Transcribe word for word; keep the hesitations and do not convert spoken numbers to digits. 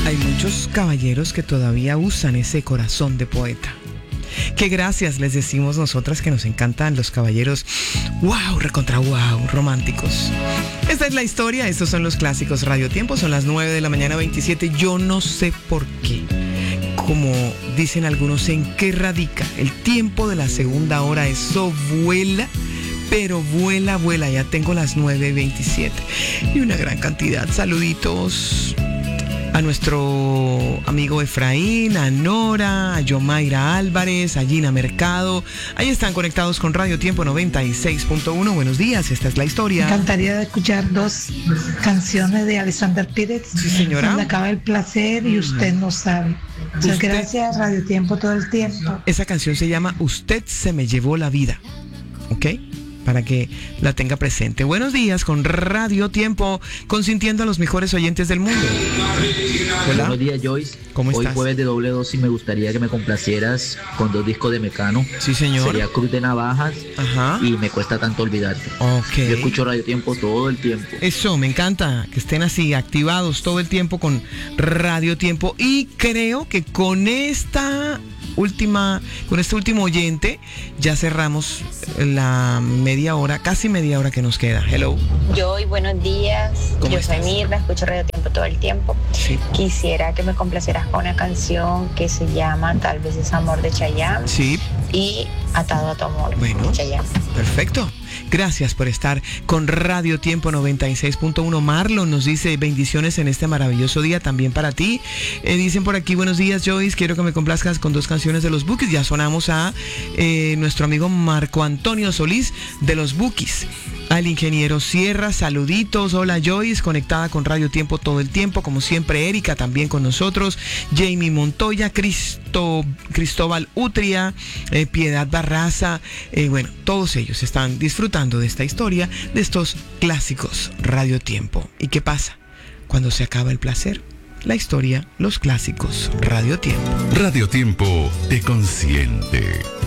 Hay muchos caballeros que todavía usan ese corazón de poeta. Qué gracias les decimos nosotras que nos encantan los caballeros. ¡Wow! Recontra wow, románticos. Esta es la historia, estos son los clásicos Radio Tiempo, son las nueve de la mañana veintisiete. Yo no sé por qué, como dicen algunos, en qué radica el tiempo de la segunda hora. Eso vuela, pero vuela, vuela. Ya tengo las nueve veintisiete y una gran cantidad. Saluditos a nuestro amigo Efraín, a Nora, a Yomaira Álvarez, a Gina Mercado. Ahí están conectados con Radio Tiempo noventa y seis punto uno. Buenos días, esta es la historia. Me encantaría escuchar dos canciones de Alexander Pires. Sí, señora. Donde acaba el placer y usted no sabe. Muchas Usted... gracias, Radio Tiempo todo el tiempo. Esa canción se llama Usted se me llevó la vida. ¿Ok? Para que la tenga presente. Buenos días con Radio Tiempo, consintiendo a los mejores oyentes del mundo. Hola. Buenos días, Joyce. ¿Cómo estás? Hoy jueves de doble dosis me gustaría que me complacieras con dos discos de Mecano. Sí, señor. Sería Cruz de Navajas. Ajá. Y Me cuesta tanto olvidarte. Ok. Yo escucho Radio Tiempo todo el tiempo. Eso, me encanta que estén así, activados todo el tiempo con Radio Tiempo. Y creo que con esta última, con este último oyente, ya cerramos la media hora, casi media hora que nos queda. Hello. Yo y buenos días. ¿Cómo Yo estás? soy Mirna, escucho Radio Tiempo todo el tiempo. Sí. Quisiera que me complacieras con una canción que se llama Tal vez es amor de Chayanne. Sí. Y Atado a tu amor bueno, de Chayanne. Perfecto. Gracias por estar con Radio Tiempo noventa y seis punto uno. Marlon nos dice bendiciones en este maravilloso día también para ti. Eh, dicen por aquí, buenos días, Joyce, quiero que me complazcas con dos canciones de los Bukis. Ya sonamos a eh, nuestro amigo Marco Antonio Solís de los Bukis. Al ingeniero Sierra, saluditos. Hola, Joyce, conectada con Radio Tiempo todo el tiempo, como siempre. Erika también con nosotros. Jamie Montoya, Cristo, Cristóbal Utria, eh, Piedad Barraza. Eh, bueno, todos ellos están disfrutando de esta historia, de estos clásicos Radio Tiempo. ¿Y qué pasa cuando se acaba el placer? La historia, los clásicos Radio Tiempo. Radio Tiempo te consiente.